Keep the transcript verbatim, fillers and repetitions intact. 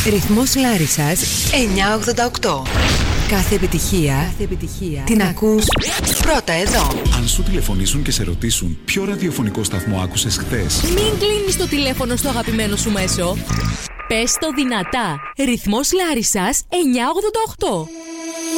Ρυθμός Λάρισσας εννιακόσια ογδόντα οκτώ. Κάθε επιτυχία, Κάθε επιτυχία την ακούς πρώτα εδώ. Αν σου τηλεφωνήσουν και σε ρωτήσουν ποιο ραδιοφωνικό σταθμό άκουσες χθες, μην κλείνεις το τηλέφωνο στο αγαπημένο σου μέσο. Πες το δυνατά. Ρυθμός Λάρισσας εννιακόσια ογδόντα οκτώ.